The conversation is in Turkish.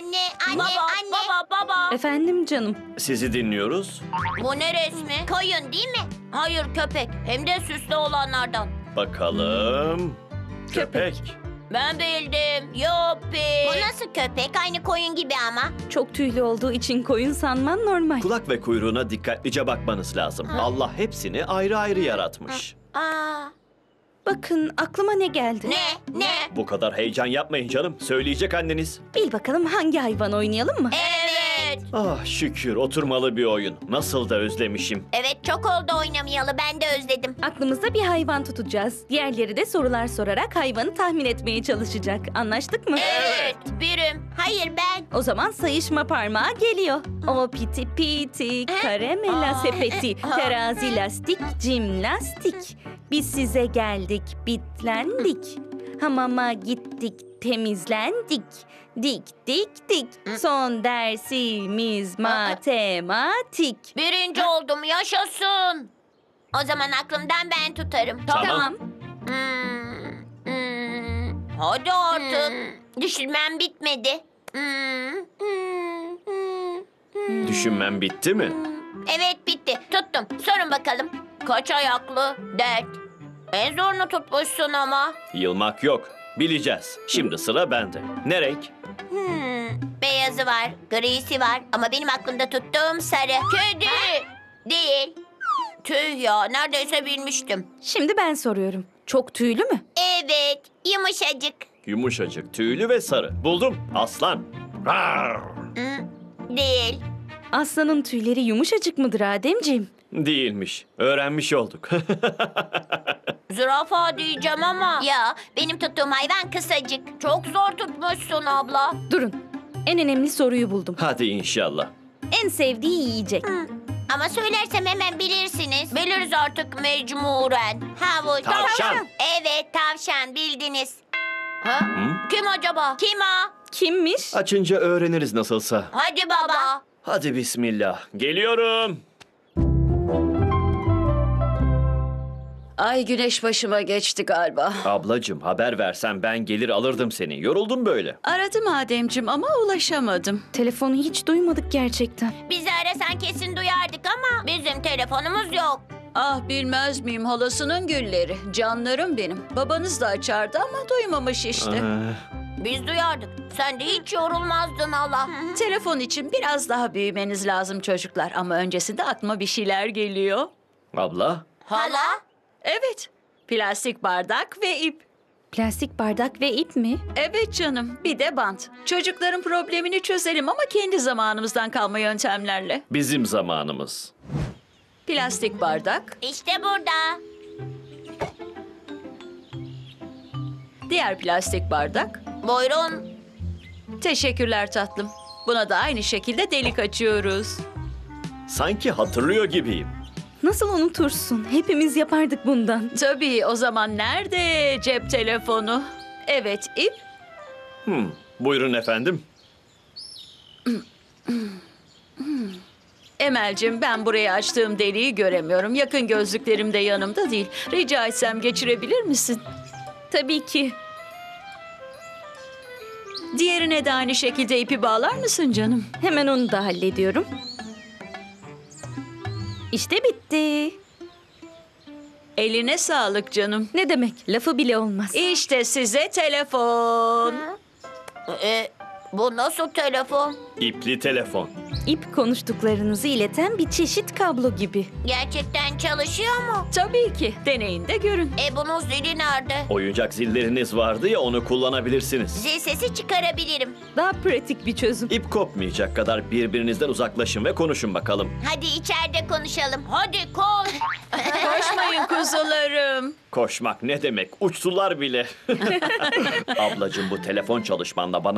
Baba, baba. Efendim canım. Sizi dinliyoruz. Bu ne resmi? Koyun değil mi? Hayır, köpek. Hem de süslü olanlardan. Bakalım. Köpek. Ben bildim. Yuppi. Bu nasıl köpek? Aynı koyun gibi ama. Çok tüylü olduğu için koyun sanman normal. Kulak ve kuyruğuna dikkatlice bakmanız lazım. Allah hepsini ayrı ayrı yaratmış. Aa, Bakın aklıma ne geldi? ne? Bu kadar heyecan yapmayın canım. Söyleyecek anneniz. Bil bakalım hangi hayvan oynayalım mı? Evet. Ah şükür oturmalı bir oyun. Nasıl da özlemişim. Evet, çok oldu oynamayalı. Ben de özledim. Aklımızda bir hayvan tutacağız. Diğerleri de sorular sorarak hayvanı tahmin etmeye çalışacak. Anlaştık mı? Evet, birim. Hayır, ben. O zaman sayışma parmağı geliyor. O piti piti, karamela sepeti, terazi lastik, cimnastik. Biz size geldik, bitlendik. Hamama gittik, temizlendik. Dik dik dik. Son dersimiz matematik. Birinci oldum, yaşasın. O zaman aklımdan ben tutarım. Tamam. Hadi artık. Düşünmem bitmedi. Düşünmem bitti mi? Evet, bitti. Tuttum. Sorun bakalım. Kaç ayaklı? 4. En zorunu tutmuşsun ama. Yılmak yok. Bileceğiz. Şimdi sıra bende. Ne renk? Beyazı var, grisi var ama benim aklımda tuttuğum sarı. Kedi. Değil. Tüh ya, neredeyse bilmiştim. Şimdi ben soruyorum. Çok tüylü mü? Evet, yumuşacık. Yumuşacık, tüylü ve sarı. Buldum. Aslan. Rar! Değil. Aslanın tüyleri yumuşacık mıdır Ademciğim? Değilmiş. Öğrenmiş olduk. Zürafa diyeceğim ama. Ya, benim tuttuğum hayvan kısacık. Çok zor tutmuşsun abla. Durun. En önemli soruyu buldum. Hadi inşallah. En sevdiği yiyecek. Ama söylersem hemen bilirsiniz. Biliriz artık mecburen. Havuç. Tavşan. Evet, tavşan, bildiniz. Ha? Hı? Kim acaba? Kim o? Kimmiş? Açınca öğreniriz nasılsa. Hadi baba. Hadi bismillah. Geliyorum. Ay güneş başıma geçti galiba. Ablacığım haber versen ben gelir alırdım seni. Yoruldum böyle. Aradım Ademcim ama ulaşamadım. Telefonu hiç duymadık gerçekten. Bizi arasan kesin duyardık ama bizim telefonumuz yok. Ah bilmez miyim halasının gülleri. Canlarım benim. Babanız da açardı ama duymamış işte. Biz duyardık. Sen de hiç yorulmazdın Allah. Telefon için biraz daha büyümeniz lazım çocuklar. Ama öncesinde aklıma bir şeyler geliyor. Abla. Hala? Evet, plastik bardak ve ip. Plastik bardak ve ip mi? Evet canım, bir de bant. Çocukların problemini çözelim ama kendi zamanımızdan kalma yöntemlerle. Bizim zamanımız. Plastik bardak, İşte burada. diğer plastik bardak. Buyurun. Teşekkürler tatlım. Buna da aynı şekilde delik açıyoruz. Sanki hatırlıyor gibiyim. Nasıl unutursun? Hepimiz yapardık bundan. Tabii o zaman nerede cep telefonu? Evet ip. Buyurun efendim. Emel'cim ben buraya açtığım deliği göremiyorum. Yakın gözlüklerim de yanımda değil. Rica etsem geçirebilir misin? Tabii ki. Diğerine de aynı şekilde ipi bağlar mısın canım? Hemen onu da hallediyorum. İşte bitti. Eline sağlık canım. Ne demek? Lafı bile olmaz. İşte size telefon. Bu nasıl telefon? İpli telefon. İp konuştuklarınızı ileten bir çeşit kablo gibi. Gerçekten çalışıyor mu? Tabii ki. Deneyin de görün. Bunun zili nerede? Oyuncak zilleriniz vardı ya onu kullanabilirsiniz. Zil sesi çıkarabilirim. Daha pratik bir çözüm. İp kopmayacak kadar birbirinizden uzaklaşın ve konuşun bakalım. Hadi içeride konuşalım. Hadi koş. Koşmayın kuzularım. Koşmak ne demek? Uçtular bile. Ablacığım bu telefon çalışmanla bana